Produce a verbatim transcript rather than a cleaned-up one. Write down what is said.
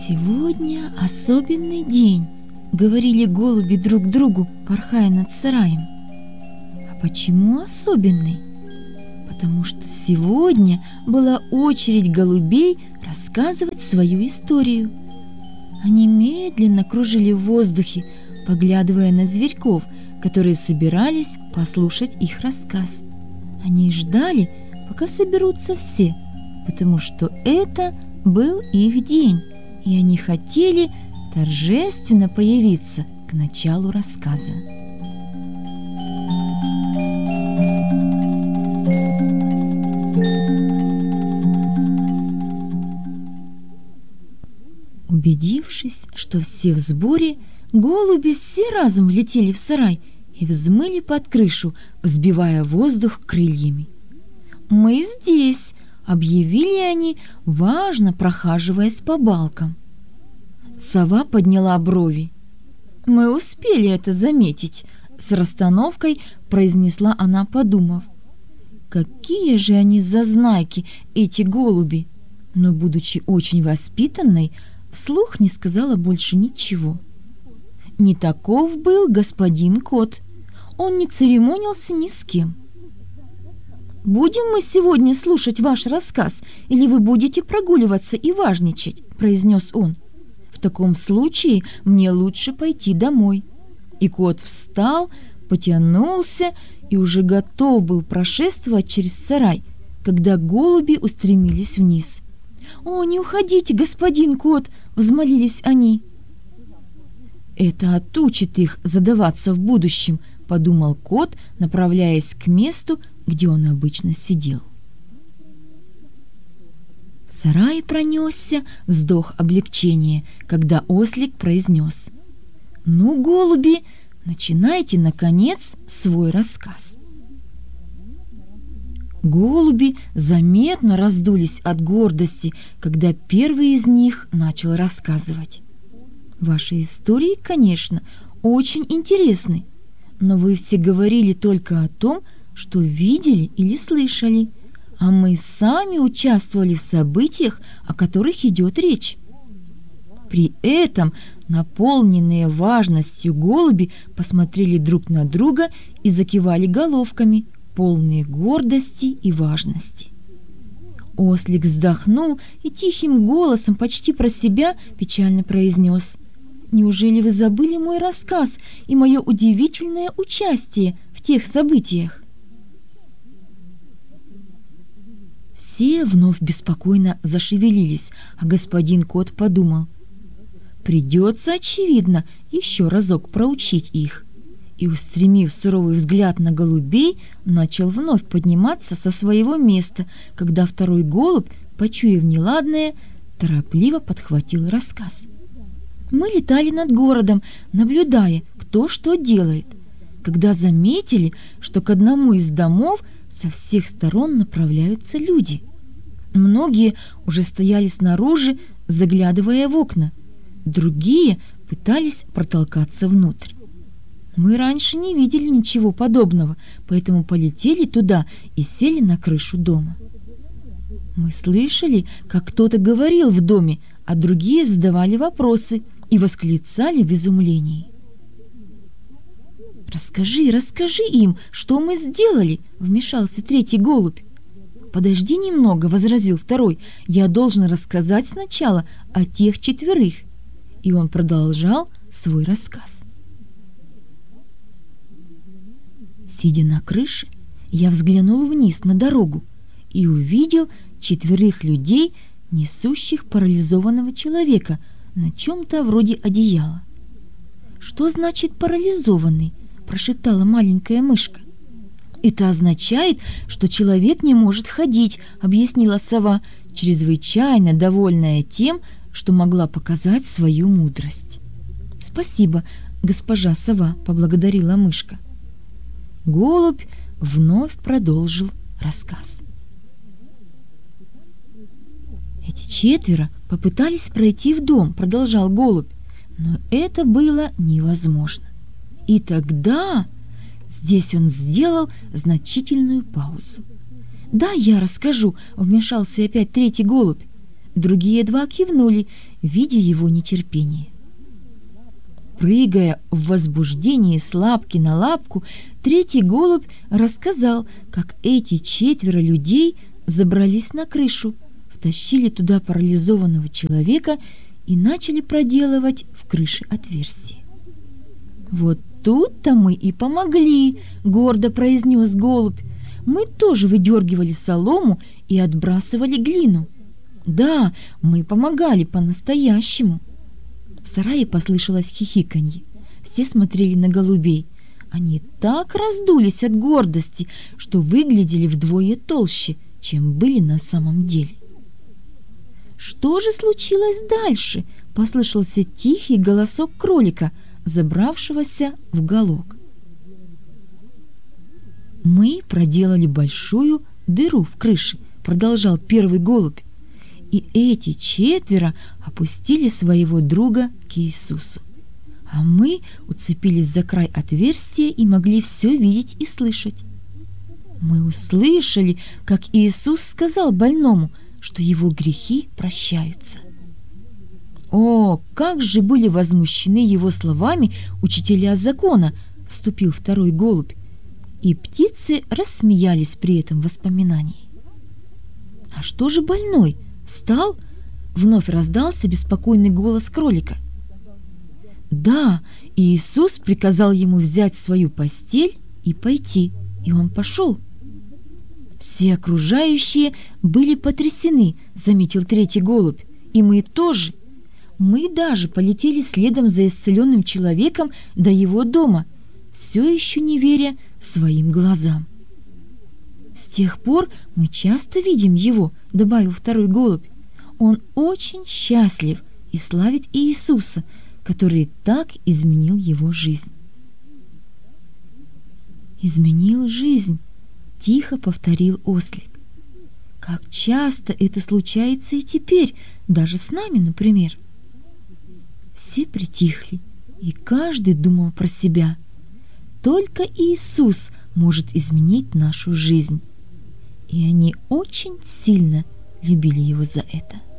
«Сегодня особенный день», — говорили голуби друг другу, порхая над сараем. «А почему особенный?» Потому что сегодня была очередь голубей рассказывать свою историю. Они медленно кружили в воздухе, поглядывая на зверьков, которые собирались послушать их рассказ. Они ждали, пока соберутся все, потому что это был их день, и они хотели торжественно появиться к началу рассказа. Убедившись, что все в сборе, голуби все разом влетели в сарай и взмыли под крышу, взбивая воздух крыльями. «Мы здесь!» — объявили они, важно прохаживаясь по балкам. Сова подняла брови. «Мы успели это заметить», — с расстановкой произнесла она, подумав. «Какие же они зазнайки, эти голуби!» Но, будучи очень воспитанной, вслух не сказала больше ничего. Не таков был господин Кот. Он не церемонился ни с кем. «Будем мы сегодня слушать ваш рассказ, или вы будете прогуливаться и важничать?» – произнес он. «В таком случае мне лучше пойти домой». И кот встал, потянулся и уже готов был прошествовать через сарай, когда голуби устремились вниз. «О, не уходите, господин Кот!» – взмолились они. «Это отучит их задаваться в будущем», – подумал кот, направляясь к месту, где он обычно сидел. В сарае пронесся вздох облегчения, когда ослик произнес: «Ну, голуби, начинайте, наконец, свой рассказ». Голуби заметно раздулись от гордости, когда первый из них начал рассказывать. «Ваши истории, конечно, очень интересны, но вы все говорили только о том, что видели или слышали, а мы сами участвовали в событиях, о которых идет речь». При этом наполненные важностью голуби посмотрели друг на друга и закивали головками, полные гордости и важности. Ослик вздохнул и тихим голосом, почти про себя, печально произнес: «Неужели вы забыли мой рассказ и мое удивительное участие в тех событиях?» Все вновь беспокойно зашевелились, а господин Кот подумал: «Придется, очевидно, еще разок проучить их». И, устремив суровый взгляд на голубей, начал вновь подниматься со своего места, когда второй голубь, почуяв неладное, торопливо подхватил рассказ. «Мы летали над городом, наблюдая, кто что делает, когда заметили, что к одному из домов со всех сторон направляются люди. Многие уже стояли снаружи, заглядывая в окна, другие пытались протолкаться внутрь. Мы раньше не видели ничего подобного, поэтому полетели туда и сели на крышу дома. Мы слышали, как кто-то говорил в доме, а другие задавали вопросы и восклицали в изумлении. «Расскажи, расскажи им, что мы сделали!» — вмешался третий голубь. «Подожди немного», — возразил второй, — «я должен рассказать сначала о тех четверых». И он продолжал свой рассказ. Сидя на крыше, я взглянул вниз на дорогу и увидел четверых людей, несущих парализованного человека на чем-то вроде одеяла. «Что значит парализованный?» – прошептала маленькая мышка. «Это означает, что человек не может ходить», – объяснила сова, чрезвычайно довольная тем, что могла показать свою мудрость. «Спасибо, госпожа сова», – поблагодарила мышка. Голубь вновь продолжил рассказ. «Эти четверо попытались пройти в дом», — продолжал голубь, «но это было невозможно. И тогда...» Здесь он сделал значительную паузу. «Да, я расскажу», — вмешался опять третий голубь. другие два кивнули, видя его нетерпение. Прыгая в возбуждении с лапки на лапку, третий голубь рассказал, как эти четверо людей забрались на крышу, втащили туда парализованного человека и начали проделывать в крыше отверстие. «Вот тут-то мы и помогли», — гордо произнес голубь. «Мы тоже выдергивали солому и отбрасывали глину. Да, мы помогали по-настоящему». В сарае послышалось хихиканье. Все смотрели на голубей. Они так раздулись от гордости, что выглядели вдвое толще, чем были на самом деле. «Что же случилось дальше?» — послышался тихий голосок кролика, забравшегося в уголок. «Мы проделали большую дыру в крыше», — продолжал первый голубь. «И эти четверо опустили своего друга к Иисусу. А мы уцепились за край отверстия и могли все видеть и слышать. Мы услышали, как Иисус сказал больному, что его грехи прощаются». «О, как же были возмущены его словами учителя закона!» — вступил второй голубь. И птицы рассмеялись при этом воспоминании. «А что же больной? Встал?» — вновь раздался беспокойный голос кролика. «Да, и Иисус приказал ему взять свою постель и пойти, и он пошел». «Все окружающие были потрясены», — заметил третий голубь, — «и мы тоже. Мы даже полетели следом за исцеленным человеком до его дома, все еще не веря своим глазам». «С тех пор мы часто видим его», — добавил второй голубь. «Он очень счастлив и славит Иисуса, который так изменил его жизнь». «Изменил жизнь», — тихо повторил ослик. «Как часто это случается и теперь, даже с нами, например». Все притихли, и каждый думал про себя. Только Иисус может изменить нашу жизнь. И они очень сильно любили его за это.